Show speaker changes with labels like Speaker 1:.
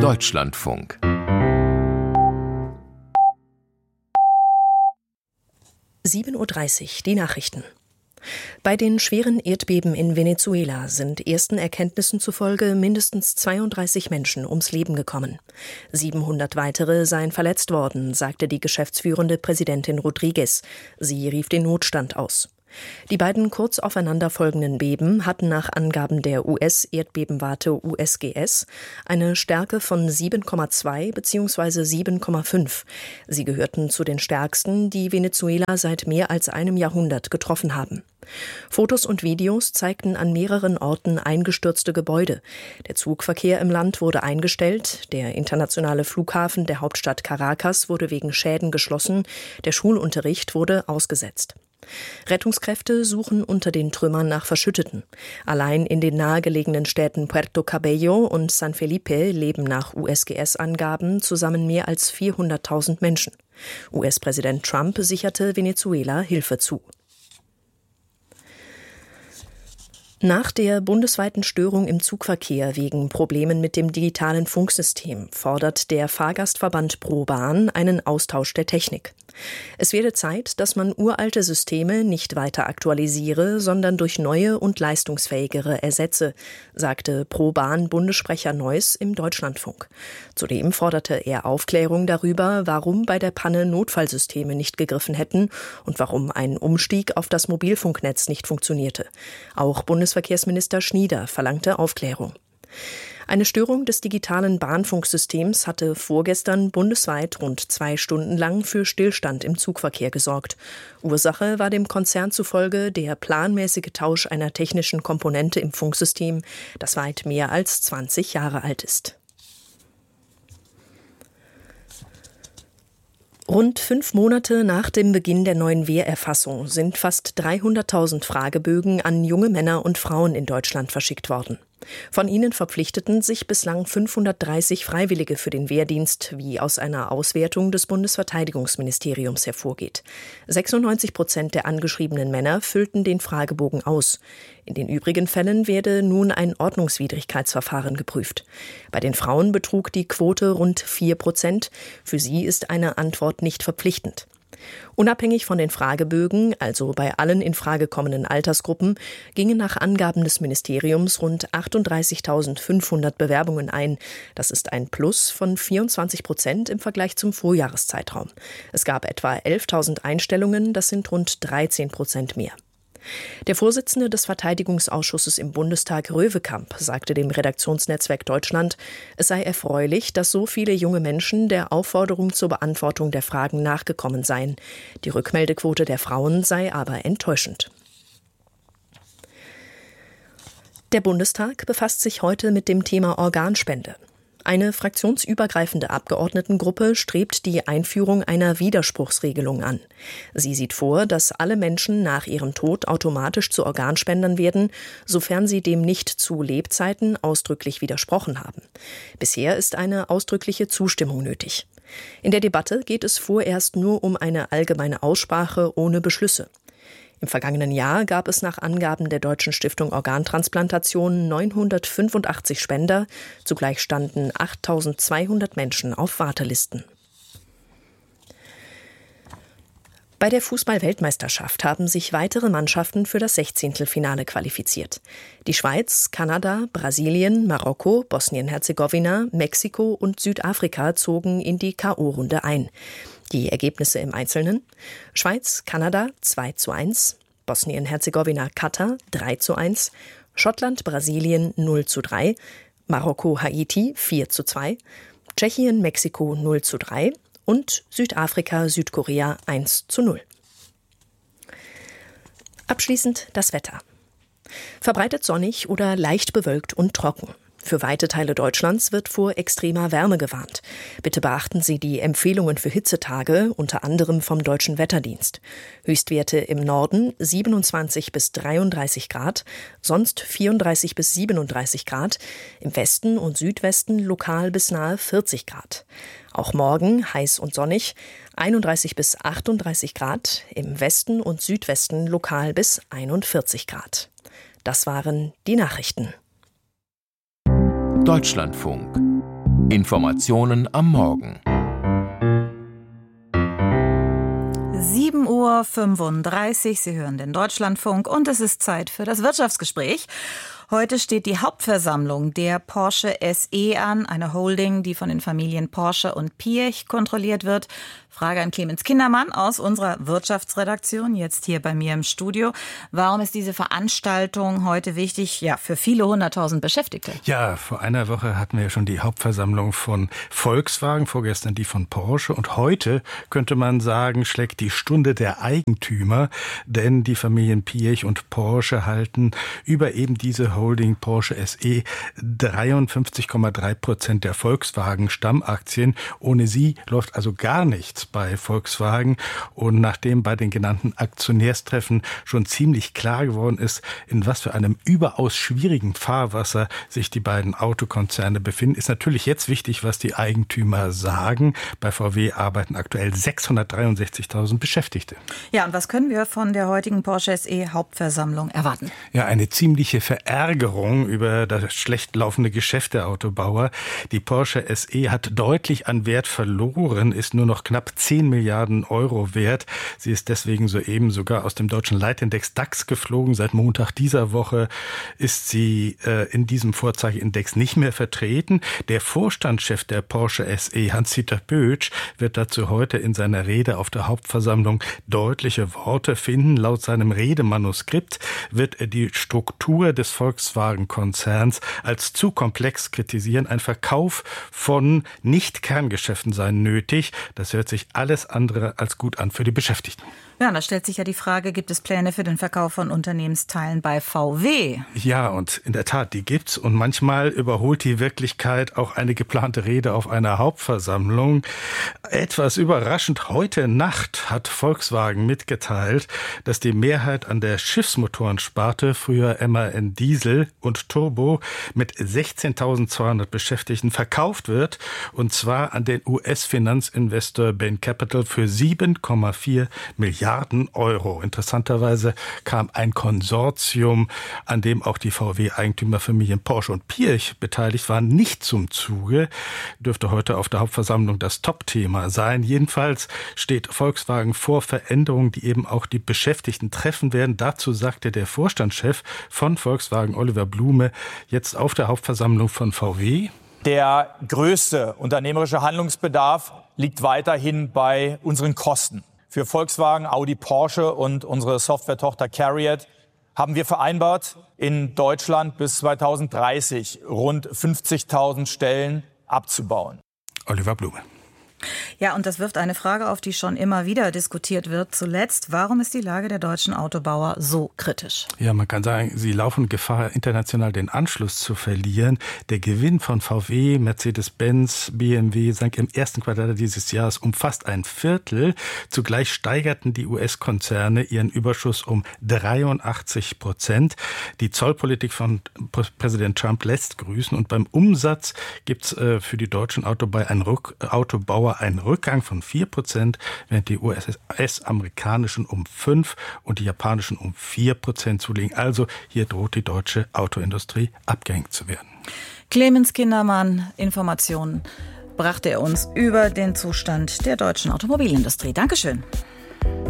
Speaker 1: Deutschlandfunk.
Speaker 2: 7:30 Uhr, die Nachrichten. Bei den schweren Erdbeben in Venezuela sind ersten Erkenntnissen zufolge mindestens 32 Menschen ums Leben gekommen. 700 weitere seien verletzt worden, sagte die geschäftsführende Präsidentin Rodriguez. Sie rief den Notstand aus. Die beiden kurz aufeinander folgenden Beben hatten nach Angaben der US-Erdbebenwarte USGS eine Stärke von 7,2 bzw. 7,5. Sie gehörten zu den stärksten, die Venezuela seit mehr als einem Jahrhundert getroffen haben. Fotos und Videos zeigten an mehreren Orten eingestürzte Gebäude. Der Zugverkehr im Land wurde eingestellt, der internationale Flughafen der Hauptstadt Caracas wurde wegen Schäden geschlossen, der Schulunterricht wurde ausgesetzt. Rettungskräfte suchen unter den Trümmern nach Verschütteten. Allein in den nahegelegenen Städten Puerto Cabello und San Felipe leben nach USGS-Angaben zusammen mehr als 400.000 Menschen. US-Präsident Trump sicherte Venezuela Hilfe zu. Nach der bundesweiten Störung im Zugverkehr wegen Problemen mit dem digitalen Funksystem fordert der Fahrgastverband ProBahn einen Austausch der Technik. Es werde Zeit, dass man uralte Systeme nicht weiter aktualisiere, sondern durch neue und leistungsfähigere ersetze, sagte ProBahn-Bundessprecher Neuss im Deutschlandfunk. Zudem forderte er Aufklärung darüber, warum bei der Panne Notfallsysteme nicht gegriffen hätten und warum ein Umstieg auf das Mobilfunknetz nicht funktionierte. Auch Bundesverkehrsminister Schnieder verlangte Aufklärung. Eine Störung des digitalen Bahnfunksystems hatte vorgestern bundesweit rund 2 Stunden lang für Stillstand im Zugverkehr gesorgt. Ursache war dem Konzern zufolge der planmäßige Tausch einer technischen Komponente im Funksystem, das weit mehr als 20 Jahre alt ist. Rund 5 Monate nach dem Beginn der neuen Wehrerfassung sind fast 300.000 Fragebögen an junge Männer und Frauen in Deutschland verschickt worden. Von ihnen verpflichteten sich bislang 530 Freiwillige für den Wehrdienst, wie aus einer Auswertung des Bundesverteidigungsministeriums hervorgeht. 96% der angeschriebenen Männer füllten den Fragebogen aus. In den übrigen Fällen werde nun ein Ordnungswidrigkeitsverfahren geprüft. Bei den Frauen betrug die Quote rund 4%. Für sie ist eine Antwort nicht verpflichtend. Unabhängig von den Fragebögen, also bei allen in Frage kommenden Altersgruppen, gingen nach Angaben des Ministeriums rund 38.500 Bewerbungen ein. Das ist ein Plus von 24% im Vergleich zum Vorjahreszeitraum. Es gab etwa 11.000 Einstellungen, das sind rund 13% mehr. Der Vorsitzende des Verteidigungsausschusses im Bundestag, Röwekamp, sagte dem Redaktionsnetzwerk Deutschland, es sei erfreulich, dass so viele junge Menschen der Aufforderung zur Beantwortung der Fragen nachgekommen seien. Die Rückmeldequote der Frauen sei aber enttäuschend. Der Bundestag befasst sich heute mit dem Thema Organspende. Eine fraktionsübergreifende Abgeordnetengruppe strebt die Einführung einer Widerspruchsregelung an. Sie sieht vor, dass alle Menschen nach ihrem Tod automatisch zu Organspendern werden, sofern sie dem nicht zu Lebzeiten ausdrücklich widersprochen haben. Bisher ist eine ausdrückliche Zustimmung nötig. In der Debatte geht es vorerst nur um eine allgemeine Aussprache ohne Beschlüsse. Im vergangenen Jahr gab es nach Angaben der Deutschen Stiftung Organtransplantation 985 Spender. Zugleich standen 8.200 Menschen auf Wartelisten. Bei der Fußball-Weltmeisterschaft haben sich weitere Mannschaften für das 16. qualifiziert. Die Schweiz, Kanada, Brasilien, Marokko, Bosnien-Herzegowina, Mexiko und Südafrika zogen in die K.O.-Runde ein. Die Ergebnisse im Einzelnen: Schweiz, Kanada 2:1, Bosnien-Herzegowina, Katar 3:1, Schottland, Brasilien 0:3, Marokko, Haiti 4:2, Tschechien, Mexiko 0:3 und Südafrika, Südkorea 1:0. Abschließend das Wetter. Verbreitet sonnig oder leicht bewölkt und trocken. Für weite Teile Deutschlands wird vor extremer Wärme gewarnt. Bitte beachten Sie die Empfehlungen für Hitzetage, unter anderem vom Deutschen Wetterdienst. Höchstwerte im Norden 27 bis 33 Grad, sonst 34 bis 37 Grad, im Westen und Südwesten lokal bis nahe 40 Grad. Auch morgen heiß und sonnig, 31 bis 38 Grad, im Westen und Südwesten lokal bis 41 Grad. Das waren die Nachrichten.
Speaker 1: Deutschlandfunk. Informationen am Morgen.
Speaker 3: 7:35 Uhr, Sie hören den Deutschlandfunk und es ist Zeit für das Wirtschaftsgespräch. Heute steht die Hauptversammlung der Porsche SE an, eine Holding, die von den Familien Porsche und Piëch kontrolliert wird. Frage an Clemens Kindermann aus unserer Wirtschaftsredaktion, jetzt hier bei mir im Studio. Warum ist diese Veranstaltung heute wichtig? Ja, für viele 100.000 Beschäftigte.
Speaker 4: Ja, vor einer Woche hatten wir ja schon die Hauptversammlung von Volkswagen, vorgestern die von Porsche. Und heute, könnte man sagen, schlägt die Stunde der Eigentümer, denn die Familien Piëch und Porsche halten über eben diese Holding Porsche SE 53,3% der Volkswagen-Stammaktien. Ohne sie läuft also gar nichts bei Volkswagen. Und nachdem bei den genannten Aktionärstreffen schon ziemlich klar geworden ist, in was für einem überaus schwierigen Fahrwasser sich die beiden Autokonzerne befinden, ist natürlich jetzt wichtig, was die Eigentümer sagen. Bei VW arbeiten aktuell 663.000 Beschäftigte.
Speaker 3: Ja, und was können wir von der heutigen Porsche SE Hauptversammlung erwarten?
Speaker 4: Ja, eine ziemliche Verärgerung über das schlecht laufende Geschäft der Autobauer. Die Porsche SE hat deutlich an Wert verloren, ist nur noch knapp 10 Milliarden Euro wert. Sie ist deswegen soeben sogar aus dem deutschen Leitindex DAX geflogen. Seit Montag dieser Woche ist sie in diesem Vorzeigeindex nicht mehr vertreten. Der Vorstandschef der Porsche SE, Hans-Dieter Bötsch, wird dazu heute in seiner Rede auf der Hauptversammlung deutliche Worte finden. Laut seinem Redemanuskript wird er die Struktur des Volkswagen-Konzerns als zu komplex kritisieren. Ein Verkauf von Nicht-Kerngeschäften sei nötig. Das hört sich alles andere als gut an für die Beschäftigten.
Speaker 3: Ja, da stellt sich ja die Frage, gibt es Pläne für den Verkauf von Unternehmensteilen bei VW?
Speaker 4: Ja, und in der Tat, die gibt's. Und manchmal überholt die Wirklichkeit auch eine geplante Rede auf einer Hauptversammlung. Etwas überraschend, heute Nacht hat Volkswagen mitgeteilt, dass die Mehrheit an der Schiffsmotorensparte, früher MAN Diesel und Turbo, mit 16.200 Beschäftigten verkauft wird. Und zwar an den US-Finanzinvestor Bain Capital für 7,4 Milliarden Euro. Interessanterweise kam ein Konsortium, an dem auch die VW-Eigentümerfamilien Porsche und Piëch beteiligt waren, nicht zum Zuge. Dürfte heute auf der Hauptversammlung das Top-Thema sein. Jedenfalls steht Volkswagen vor Veränderungen, die eben auch die Beschäftigten treffen werden. Dazu sagte der Vorstandschef von Volkswagen, Oliver Blume, jetzt auf der Hauptversammlung von VW:
Speaker 5: Der größte unternehmerische Handlungsbedarf liegt weiterhin bei unseren Kosten. Für Volkswagen, Audi, Porsche und unsere Software-Tochter CARIAD haben wir vereinbart, in Deutschland bis 2030 rund 50.000 Stellen abzubauen.
Speaker 4: Oliver Blume.
Speaker 3: Ja, und das wirft eine Frage auf, die schon immer wieder diskutiert wird. Zuletzt, warum ist die Lage der deutschen Autobauer so kritisch?
Speaker 4: Ja, man kann sagen, sie laufen Gefahr, international den Anschluss zu verlieren. Der Gewinn von VW, Mercedes-Benz, BMW sank im ersten Quartal dieses Jahres um fast ein Viertel. Zugleich steigerten die US-Konzerne ihren Überschuss um 83%. Die Zollpolitik von Präsident Trump lässt grüßen. Und beim Umsatz gibt's für die deutschen Autobauer einen Rückgang von 4%, während die US-amerikanischen um 5% und die japanischen um 4% zulegen. Also hier droht die deutsche Autoindustrie abgehängt zu werden.
Speaker 3: Clemens Kindermann, Informationen brachte er uns über den Zustand der deutschen Automobilindustrie. Dankeschön.